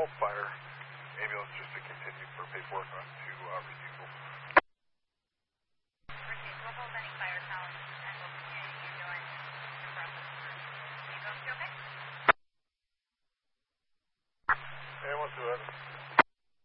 fire ambulance just to continue for paperwork on to Receivable.